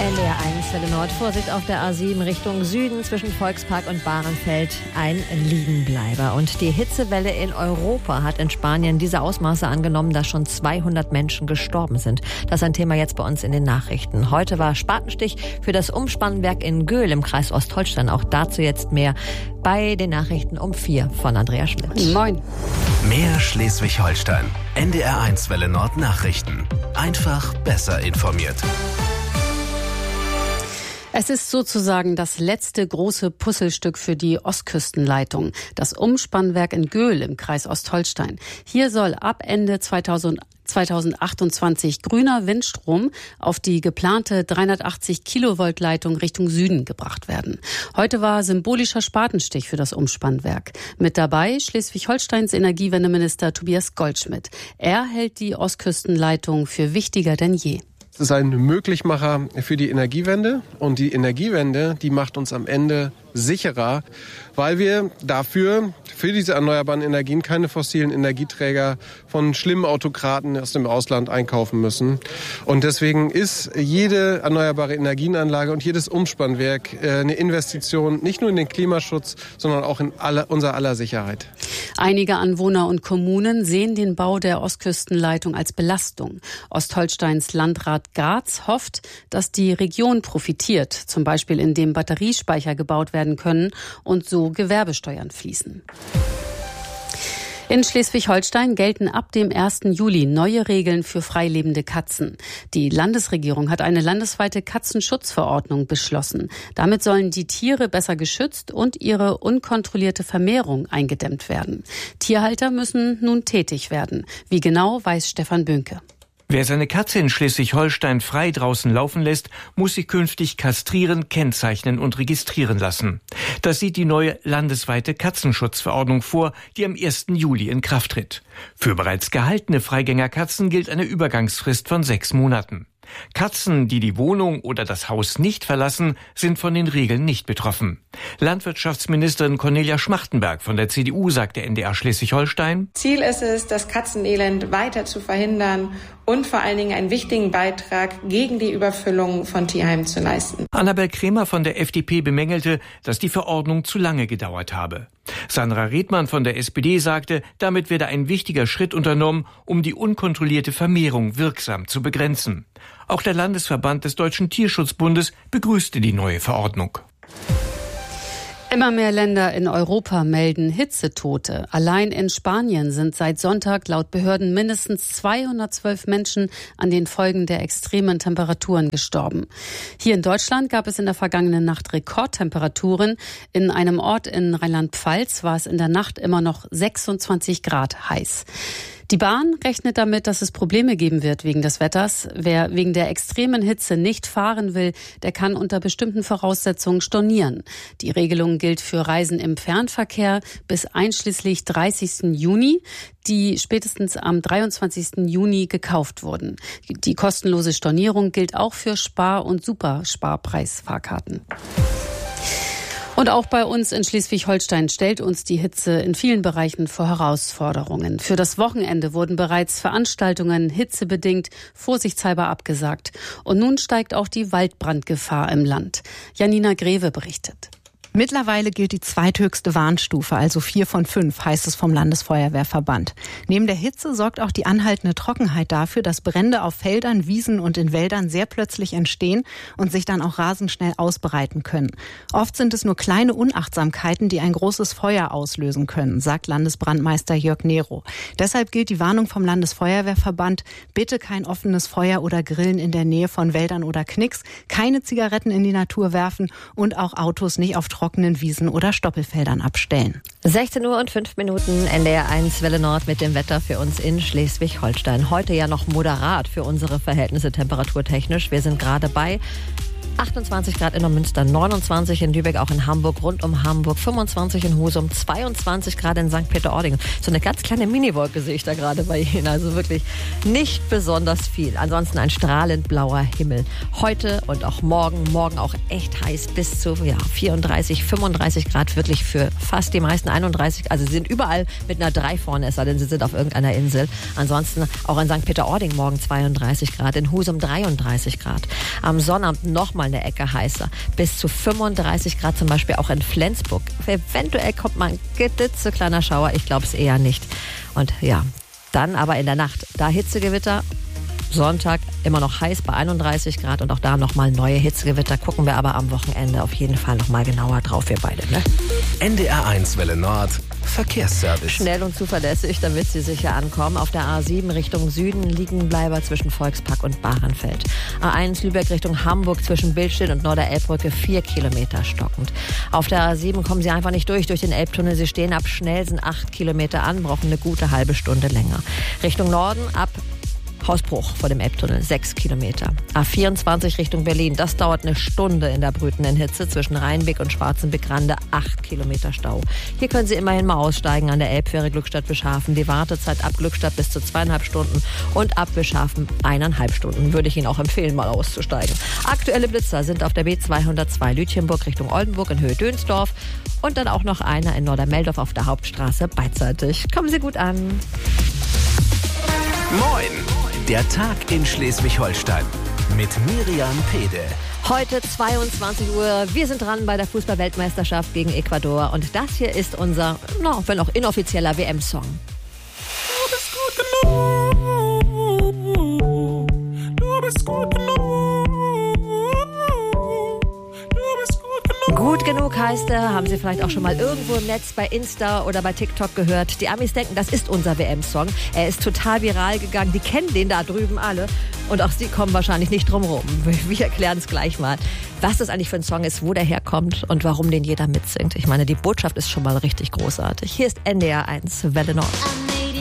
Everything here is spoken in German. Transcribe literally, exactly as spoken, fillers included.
N D R eins Welle Nord. Vorsicht auf der A sieben Richtung Süden zwischen Volkspark und Bahrenfeld. Ein Liegenbleiber. Und die Hitzewelle in Europa hat in Spanien diese Ausmaße angenommen, dass schon zweihundert Menschen gestorben sind. Das ist ein Thema jetzt bei uns in den Nachrichten. Heute war Spatenstich für das Umspannwerk in Göhl im Kreis Ostholstein. Auch dazu jetzt mehr bei den Nachrichten um vier von Andrea Schmidt. Moin. Mehr Schleswig-Holstein. N D R eins Welle Nord Nachrichten. Einfach besser informiert. Es ist sozusagen das letzte große Puzzlestück für die Ostküstenleitung, das Umspannwerk in Göhl im Kreis Ostholstein. Hier soll ab Ende zweitausendachtundzwanzig grüner Windstrom auf die geplante dreihundertachtzig Kilovolt Leitung Richtung Süden gebracht werden. Heute war symbolischer Spatenstich für das Umspannwerk. Mit dabei Schleswig-Holsteins Energiewendeminister Tobias Goldschmidt. Er hält die Ostküstenleitung für wichtiger denn je. Es ist ein Möglichmacher für die Energiewende und die Energiewende, die macht uns am Ende sicherer, weil wir dafür, für diese erneuerbaren Energien, keine fossilen Energieträger von schlimmen Autokraten aus dem Ausland einkaufen müssen. Und deswegen ist jede erneuerbare Energienanlage und jedes Umspannwerk eine Investition nicht nur in den Klimaschutz, sondern auch in alle, unser aller Sicherheit. Einige Anwohner und Kommunen sehen den Bau der Ostküstenleitung als Belastung. Ostholsteins Landrat Graz hofft, dass die Region profitiert, zum Beispiel indem Batteriespeicher gebaut werden können und so Gewerbesteuern fließen. In Schleswig-Holstein gelten ab dem ersten Juli neue Regeln für freilebende Katzen. Die Landesregierung hat eine landesweite Katzenschutzverordnung beschlossen. Damit sollen die Tiere besser geschützt und ihre unkontrollierte Vermehrung eingedämmt werden. Tierhalter müssen nun tätig werden. Wie genau, weiß Stefan Böhnke. Wer seine Katze in Schleswig-Holstein frei draußen laufen lässt, muss sie künftig kastrieren, kennzeichnen und registrieren lassen. Das sieht die neue landesweite Katzenschutzverordnung vor, die am ersten Juli in Kraft tritt. Für bereits gehaltene Freigängerkatzen gilt eine Übergangsfrist von sechs Monaten. Katzen, die die Wohnung oder das Haus nicht verlassen, sind von den Regeln nicht betroffen. Landwirtschaftsministerin Cornelia Schmachtenberg von der C D U sagte N D R Schleswig-Holstein: Ziel ist es, das Katzenelend weiter zu verhindern und vor allen Dingen einen wichtigen Beitrag gegen die Überfüllung von Tierheimen zu leisten. Annabel Kremer von der F D P bemängelte, dass die Verordnung zu lange gedauert habe. Sandra Redmann von der S P D sagte, damit werde ein wichtiger Schritt unternommen, um die unkontrollierte Vermehrung wirksam zu begrenzen. Auch der Landesverband des Deutschen Tierschutzbundes begrüßte die neue Verordnung. Immer mehr Länder in Europa melden Hitzetote. Allein in Spanien sind seit Sonntag laut Behörden mindestens zweihundertzwölf Menschen an den Folgen der extremen Temperaturen gestorben. Hier in Deutschland gab es in der vergangenen Nacht Rekordtemperaturen. In einem Ort in Rheinland-Pfalz war es in der Nacht immer noch sechsundzwanzig Grad heiß. Die Bahn rechnet damit, dass es Probleme geben wird wegen des Wetters. Wer wegen der extremen Hitze nicht fahren will, der kann unter bestimmten Voraussetzungen stornieren. Die Regelung gilt für Reisen im Fernverkehr bis einschließlich dreißigsten Juni, die spätestens am dreiundzwanzigsten Juni gekauft wurden. Die kostenlose Stornierung gilt auch für Spar- und Supersparpreisfahrkarten. Und auch bei uns in Schleswig-Holstein stellt uns die Hitze in vielen Bereichen vor Herausforderungen. Für das Wochenende wurden bereits Veranstaltungen hitzebedingt vorsichtshalber abgesagt. Und nun steigt auch die Waldbrandgefahr im Land. Janina Greve berichtet. Mittlerweile gilt die zweithöchste Warnstufe, also vier von fünf, heißt es vom Landesfeuerwehrverband. Neben der Hitze sorgt auch die anhaltende Trockenheit dafür, dass Brände auf Feldern, Wiesen und in Wäldern sehr plötzlich entstehen und sich dann auch rasend schnell ausbreiten können. Oft sind es nur kleine Unachtsamkeiten, die ein großes Feuer auslösen können, sagt Landesbrandmeister Jörg Nero. Deshalb gilt die Warnung vom Landesfeuerwehrverband: bitte kein offenes Feuer oder Grillen in der Nähe von Wäldern oder Knicks, keine Zigaretten in die Natur werfen und auch Autos nicht auf trockenen Wiesen oder Stoppelfeldern abstellen. sechzehn Uhr und fünf Minuten, N D R eins Welle Nord mit dem Wetter für uns in Schleswig-Holstein. Heute ja noch moderat für unsere Verhältnisse temperaturtechnisch. Wir sind gerade bei achtundzwanzig Grad in Neumünster, neunundzwanzig in Lübeck, auch in Hamburg, rund um Hamburg, fünfundzwanzig in Husum, zweiundzwanzig Grad in Sankt Peter-Ording. So eine ganz kleine Miniwolke sehe ich da gerade bei Ihnen, also wirklich nicht besonders viel. Ansonsten ein strahlend blauer Himmel. Heute und auch morgen, morgen auch echt heiß, bis zu ja, vierunddreißig, fünfunddreißig Grad, wirklich für fast die meisten einunddreißig. Also Sie sind überall mit einer drei vorne, es sei denn, Sie sind auf irgendeiner Insel. Ansonsten auch in Sankt Peter-Ording morgen zweiunddreißig Grad, in Husum dreiunddreißig Grad. Am Sonnabend nochmal eine Ecke heißer, bis zu fünfunddreißig Grad, zum Beispiel auch in Flensburg. Eventuell kommt mal ein geditze kleiner Schauer, ich glaube es eher nicht. Und ja, dann aber in der Nacht, da Hitzegewitter. Sonntag immer noch heiß bei einunddreißig Grad und auch da nochmal neue Hitzegewitter. Gucken wir aber am Wochenende auf jeden Fall nochmal genauer drauf, wir beide. Ne? N D R eins Welle Nord, Verkehrsservice. Schnell und zuverlässig, damit Sie sicher ankommen. Auf der A sieben Richtung Süden Liegenbleiber zwischen Volkspark und Bahrenfeld. A eins Lübeck Richtung Hamburg zwischen Billstedt und Norder-Elbbrücke vier Kilometer stockend. Auf der A sieben kommen Sie einfach nicht durch, durch den Elbtunnel. Sie stehen ab Schnellsen acht Kilometer an, brauchen eine gute halbe Stunde länger. Richtung Norden ab Hausbruch vor dem Elbtunnel, sechs Kilometer. A vierundzwanzig Richtung Berlin, das dauert eine Stunde in der brütenden Hitze zwischen Rheinbeck und Schwarzenbeck-Rande, acht Kilometer Stau. Hier können Sie immerhin mal aussteigen an der Elbfähre Glückstadt-Bischhafen. Die Wartezeit ab Glückstadt bis zu zweieinhalb Stunden und ab Bischhafen eineinhalb Stunden. Würde ich Ihnen auch empfehlen, mal auszusteigen. Aktuelle Blitzer sind auf der B zweihundertzwei Lütjenburg Richtung Oldenburg in Höhe Dönsdorf und dann auch noch einer in Nordermeldorf auf der Hauptstraße beidseitig. Kommen Sie gut an. Moin! Der Tag in Schleswig-Holstein mit Miriam Pede. Heute zweiundzwanzig Uhr. Wir sind dran bei der Fußball-Weltmeisterschaft gegen Ecuador. Und das hier ist unser, no, wenn auch inoffizieller W M-Song. Du bist gut genug. Du bist gut genug. Gut genug heißt er, haben Sie vielleicht auch schon mal irgendwo im Netz bei Insta oder bei TikTok gehört. Die Amis denken, das ist unser W M-Song. Er ist total viral gegangen, die kennen den da drüben alle. Und auch Sie kommen wahrscheinlich nicht drum rum. Wir erklären es gleich mal, was das eigentlich für ein Song ist, wo der herkommt und warum den jeder mitsingt. Ich meine, die Botschaft ist schon mal richtig großartig. Hier ist N D R eins Welle Nord.